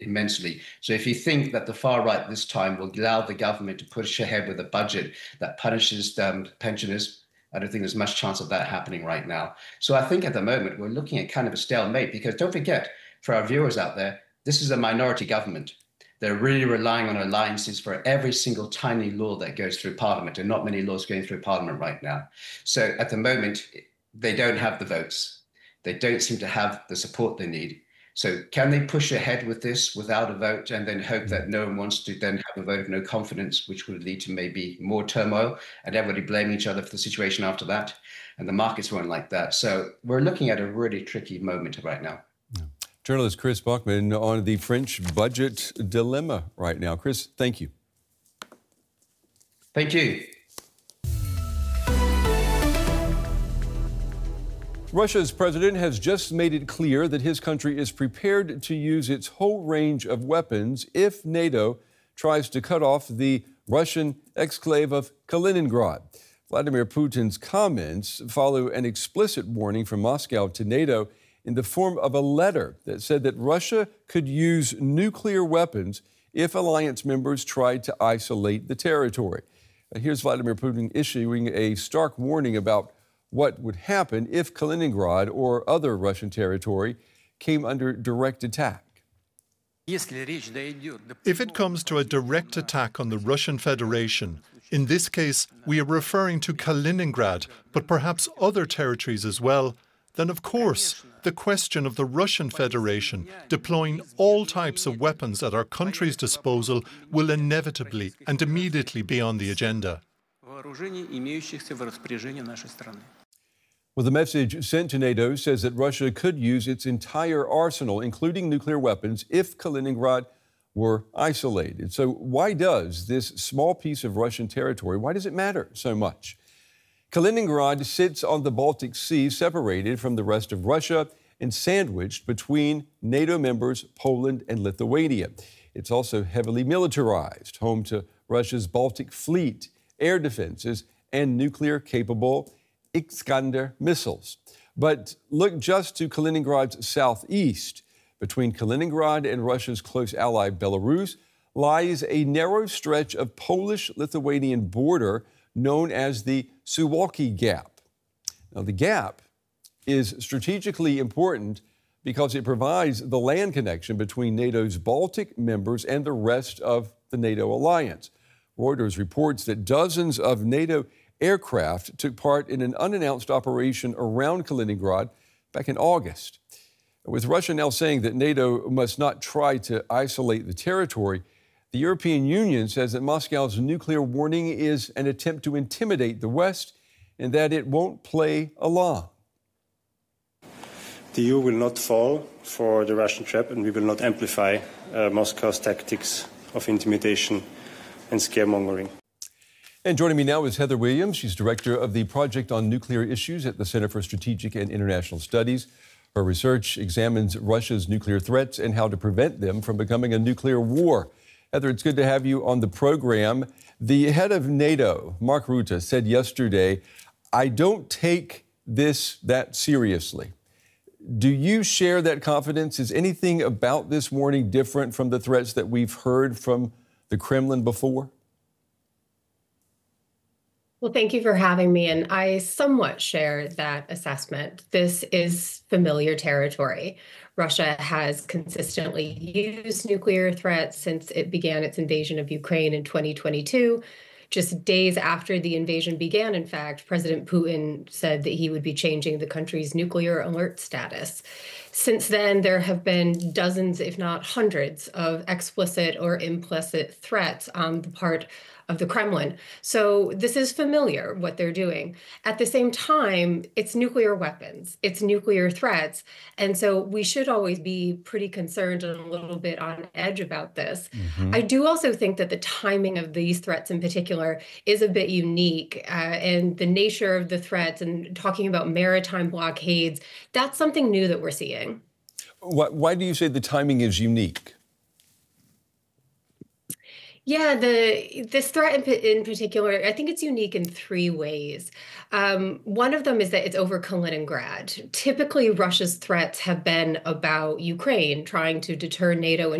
immensely. So if you think that the far right this time will allow the government to push ahead with a budget that punishes pensioners, I don't think there's much chance of that happening right now. So I think at the moment we're looking at kind of a stalemate because don't forget, for our viewers out there, this is a minority government. They're really relying on alliances for every single tiny law that goes through Parliament, and not many laws going through Parliament right now. So at the moment, they don't have the votes. They don't seem to have the support they need. So can they push ahead with this without a vote and then hope that no one wants to then have a vote of no confidence, which would lead to maybe more turmoil and everybody blaming each other for the situation after that? And the markets weren't like that. So we're looking at a really tricky moment right now. Journalist Chris Bachman on the French budget dilemma right now. Chris, thank you. Thank you. Russia's president has just made it clear that his country is prepared to use its whole range of weapons if NATO tries to cut off the Russian exclave of Kaliningrad. Vladimir Putin's comments follow an explicit warning from Moscow to NATO in the form of a letter that said that Russia could use nuclear weapons if alliance members tried to isolate the territory. Here's Vladimir Putin issuing a stark warning about what would happen if Kaliningrad or other Russian territory came under direct attack. If it comes to a direct attack on the Russian Federation, in this case we are referring to Kaliningrad, but perhaps other territories as well, then of course the question of the Russian Federation deploying all types of weapons at our country's disposal will inevitably and immediately be on the agenda. Well, the message sent to NATO says that Russia could use its entire arsenal, including nuclear weapons, if Kaliningrad were isolated. So why does this small piece of Russian territory, why does it matter so much? Kaliningrad sits on the Baltic Sea, separated from the rest of Russia and sandwiched between NATO members Poland and Lithuania. It's also heavily militarized, home to Russia's Baltic Fleet, air defenses, and nuclear-capable Iskander missiles. But look just to Kaliningrad's southeast. Between Kaliningrad and Russia's close ally Belarus lies a narrow stretch of Polish-Lithuanian border known as the Suwalki Gap. Now, the gap is strategically important because it provides the land connection between NATO's Baltic members and the rest of the NATO alliance. Reuters reports that dozens of NATO aircraft took part in an unannounced operation around Kaliningrad back in August. With Russia now saying that NATO must not try to isolate the territory, the European Union says that Moscow's nuclear warning is an attempt to intimidate the West and that it won't play along. The EU will not fall for the Russian trap, and we will not amplify Moscow's tactics of intimidation and scaremongering. And joining me now is Heather Williams. She's director of the Project on Nuclear Issues at the Center for Strategic and International Studies. Her research examines Russia's nuclear threats and how to prevent them from becoming a nuclear war. Heather, it's good to have you on the program. The head of NATO, Mark Rutte, said yesterday, "I don't take this that seriously." Do you share that confidence? Is anything about this warning different from the threats that we've heard from the Kremlin before? Well, thank you for having me. And I somewhat share that assessment. This is familiar territory. Russia has consistently used nuclear threats since it began its invasion of Ukraine in 2022. Just days after the invasion began, in fact, President Putin said that he would be changing the country's nuclear alert status. Since then, there have been dozens, if not hundreds, of explicit or implicit threats on the part of the Kremlin. So this is familiar, what they're doing. At the same time, it's nuclear weapons, it's nuclear threats. And so we should always be pretty concerned and a little bit on edge about this. I do also think that the timing of these threats in particular is a bit unique, and the nature of the threats and talking about maritime blockades, that's something new that we're seeing. Why do you say the timing is unique? Yeah, this threat in particular, I think it's unique in three ways. One of them is that it's over Kaliningrad. Typically, Russia's threats have been about Ukraine, trying to deter NATO